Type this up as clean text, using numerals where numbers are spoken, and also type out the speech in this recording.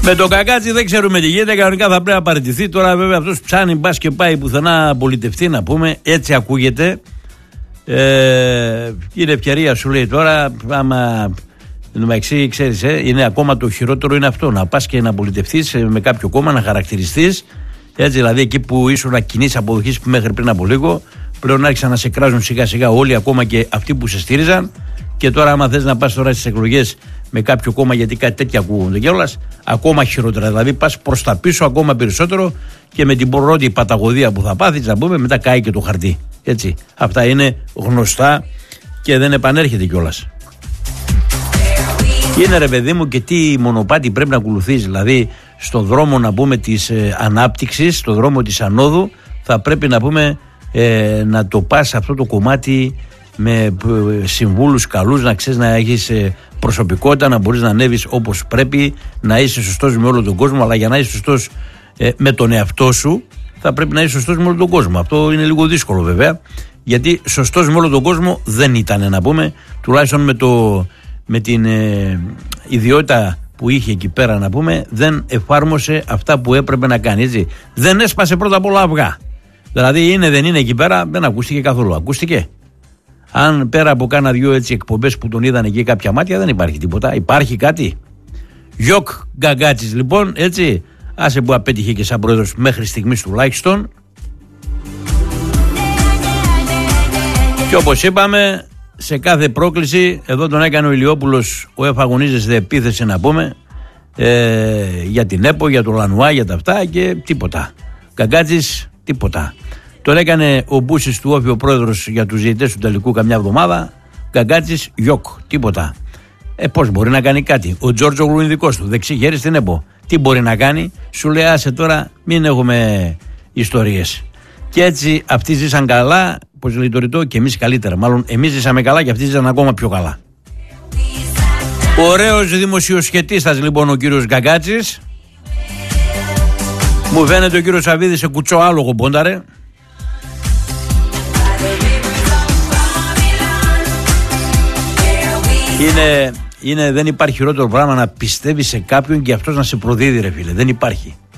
Με τον Κακάτση δεν ξέρουμε τι γίνεται. Κανονικά θα πρέπει να παραιτηθεί. Τώρα βέβαια αυτός ψάνει μπας και πάει πουθενά να πολιτευτεί, να πούμε. Έτσι ακούγεται. Είναι ευκαιρία, σου λέει τώρα. Άμα μεταξύ, ξέρεις, είναι ακόμα το χειρότερο είναι αυτό. Να πας και να πολιτευτείς με κάποιο κόμμα, να χαρακτηριστείς. Έτσι δηλαδή εκεί που ήσουν κοινής αποδοχής μέχρι πριν από λίγο, πλέον άρχισαν να σε κράζουν σιγά σιγά όλοι, ακόμα και αυτοί που σε στήριζαν. Και τώρα, άμα θες να πας τώρα στις εκλογές με κάποιο κόμμα, γιατί κάτι τέτοια ακούγονται κιόλας, ακόμα χειρότερα. Δηλαδή πας προς τα πίσω ακόμα περισσότερο και με την πρώτη παταγωδία που θα πάθεις, να πούμε, μετά κάει και το χαρτί. Έτσι. Αυτά είναι γνωστά και δεν επανέρχεται κιόλας. Είναι, ρε παιδί μου, και τι μονοπάτι πρέπει να ακολουθείς. Δηλαδή στον δρόμο, να πούμε, της ανάπτυξης, στον δρόμο της ανόδου, θα πρέπει να πούμε να το πας αυτό το κομμάτι με συμβούλους καλούς, να ξέρεις να έχεις προσωπικότητα, να μπορείς να ανέβεις όπως πρέπει, να είσαι σωστός με όλο τον κόσμο. Αλλά για να είσαι σωστός με τον εαυτό σου, θα πρέπει να είσαι σωστός με όλο τον κόσμο. Αυτό είναι λίγο δύσκολο βέβαια, γιατί σωστός με όλο τον κόσμο δεν ήταν, να πούμε, τουλάχιστον με την ιδιότητα που είχε εκεί πέρα, να πούμε, δεν εφάρμοσε αυτά που έπρεπε να κάνει. Έτσι. Δεν έσπασε πρώτα απ' όλα αυγά. Δηλαδή είναι, δεν είναι εκεί πέρα, δεν ακούστηκε καθόλου. Ακούστηκε. Αν πέρα από κάνα δυο έτσι εκπομπές που τον είδαν εκεί κάποια μάτια, δεν υπάρχει τίποτα. Υπάρχει κάτι. Γιοκ Γκαγκάτσης λοιπόν, έτσι. Άσε που απέτυχε και σαν πρόεδρος μέχρι στιγμής τουλάχιστον. Και όπως είπαμε, σε κάθε πρόκληση, εδώ τον έκανε ο Ηλιόπουλος, ο εφαγωνίζεσαι επίθεση, να πούμε, για την ΕΠΟ, για τον Λανουά, για τα αυτά και τίποτα. Γκαγκάτσης, τίποτα. Τον έκανε ο Μπούσης του Όφη, ο πρόεδρος, για τους διαιτητές του τελικού καμιά εβδομάδα. Γκαγκάτσης, γιοκ, τίποτα. Πώς μπορεί να κάνει κάτι. Ο Τζόρτζογλου είναι δικός του, δεξί χέρι στην ΕΠΟ. Τι μπορεί να κάνει, σου λέει άσε τώρα, μην έχουμε ιστορίες. Και έτσι αυτοί ζήσαν καλά, πως λέει το ρητό, και εμείς καλύτερα. Μάλλον εμείς ζήσαμε καλά και αυτοί ζήσαν ακόμα πιο καλά. Ωραίος δημοσιοσχετίστας λοιπόν ο κύριος Γκαγκάτσης. Μου φαίνεται ο κύριος Σαββίδης σε κουτσό άλογο πόνταρε. Δεν υπάρχει χειρότερο πράγμα να πιστεύει σε κάποιον και αυτός να σε προδίδει, ρε φίλε. Δεν υπάρχει.